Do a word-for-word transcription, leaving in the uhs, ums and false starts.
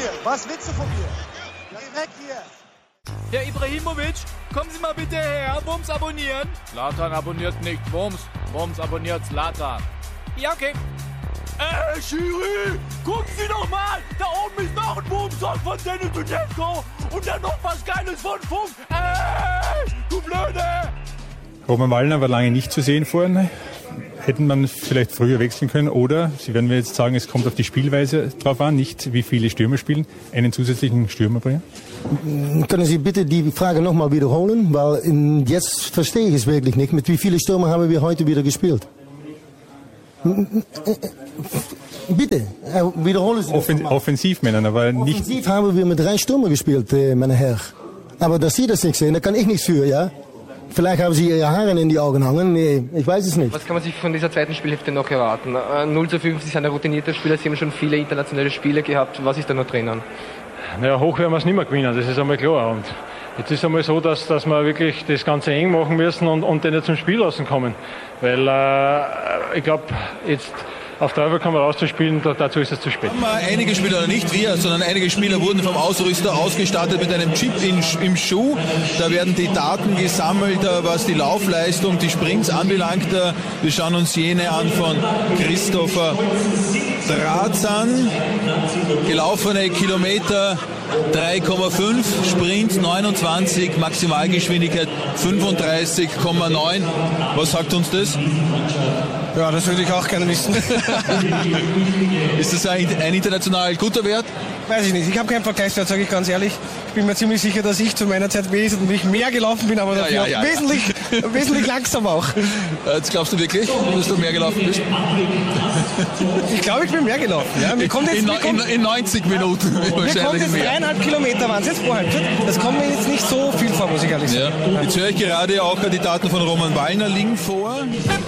mir? Was willst du von mir? Geh weg hier! Herr Ibrahimovic, kommen Sie mal bitte her. Wurms abonnieren. Zlatan abonniert nicht Wurms. Wurms abonniert Zlatan. Ja, okay. Ey, Schiri, gucken Sie doch mal. Da oben ist noch ein Wurmsong von Dennis Tedesco. Und dann noch was Geiles von Funk. Ey, du Blöde. Roman Wallner war lange nicht zu sehen vorne. Hätten man vielleicht früher wechseln können oder, Sie werden mir jetzt sagen, es kommt auf die Spielweise drauf an, nicht wie viele Stürmer spielen, einen zusätzlichen Stürmer bringen? Können Sie bitte die Frage nochmal wiederholen? Weil in, jetzt verstehe ich es wirklich nicht. Mit wie vielen Stürmer haben wir heute wieder gespielt? Bitte, wiederholen Sie das Offen, mal. Offensiv, Männern, aber nicht... Offensiv haben wir mit drei Stürmer gespielt, meine Herren. Aber dass Sie das nicht sehen, da kann ich nichts für, ja? Vielleicht haben Sie Ihre Haare in die Augen hangen. Nee, ich weiß es nicht. Was kann man sich von dieser zweiten Spielhälfte noch erwarten? null zu fünf, Sie sind ein routinierter Spieler, Sie haben schon viele internationale Spiele gehabt. Was ist da noch drinnen? Naja, hoch werden wir es nicht mehr gewinnen, das ist einmal klar. Und jetzt ist es einmal so, dass, dass wir wirklich das Ganze eng machen müssen und, und den zum Spiel lassen kommen. Weil äh, ich glaube, jetzt auf Teufel kann man rauszuspielen, dazu ist es zu spät. Einige Spieler, nicht wir, sondern einige Spieler wurden vom Ausrüster ausgestattet mit einem Chip in, im Schuh. Da werden die Daten gesammelt, was die Laufleistung, die Sprints anbelangt. Wir schauen uns jene an von Christopher Drazan. Gelaufene Kilometer drei Komma fünf, Sprint neunundzwanzig, Maximalgeschwindigkeit fünfunddreißig Komma neun. Was sagt uns das? Ja, das würde ich auch gerne wissen. Ist das ein, ein international guter Wert? Weiß ich nicht. Ich habe keinen Vergleichswert, sage ich ganz ehrlich. Ich bin mir ziemlich sicher, dass ich zu meiner Zeit wesentlich mehr gelaufen bin, aber dafür ja, ja, ja, wesentlich, ja. wesentlich langsam auch. Jetzt glaubst du wirklich, dass du mehr gelaufen bist? Ich glaube, ich bin mehr gelaufen. Ja, mir kommt jetzt, in, mir kommt, in, in neunzig Minuten. Mir kommt jetzt dreieinhalb Kilometer waren es jetzt vorher. Das kommt mir jetzt nicht so viel vor, muss ich ehrlich sagen. Ja. Jetzt höre ich gerade auch, die Daten von Roman Wallner liegen vor.